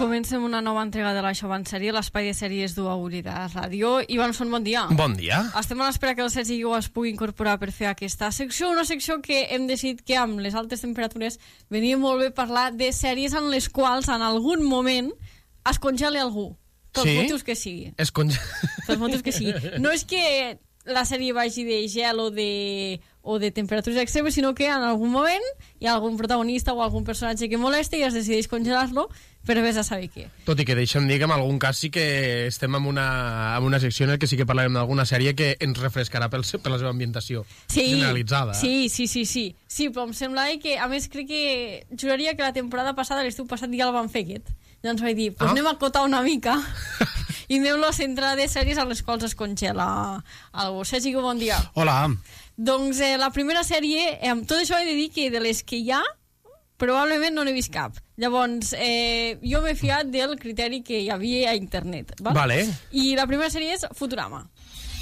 Comencem una nova entrega de la Xovansèrie, l'espai de sèries d'Uri de Ràdio. Ivanson, bon dia. Bon dia. Estem a l'espera que el Sergi Guiu es pugui incorporar per fer aquesta secció, una secció que hem decidit que amb les altes temperatures venia molt bé parlar de sèries en les quals en algun moment es congela algú, pels motius que sigui. Pels motius que sigui. No és que la sèrie vagi de gel o de temperatures extremes, sinó que en algun moment hi ha algun protagonista o algun personatge que molesta i es decideix congelar-lo per vés a saber què. Tot i que deixa'm dir que en algun cas sí que estem en una secció en què sí que parlarem d'alguna sèrie que ens refrescarà per la seva ambientació generalitzada. Sí, però em sembla que, a més, crec que juraria que la temporada passada, l'estiu passat, ja el van fer aquest. Llavors vaig dir, anem a acotar una mica i anem-lo a centrar de sèries a les quals es congela algú. Sergi, bon dia. Hola. Doncs la primera sèrie, amb tot això he de dir que de les que hi ha, probablement no n'he vist cap. Llavors, jo m'he fiat del criteri que hi havia a internet. Vale. I la primera sèrie és Futurama.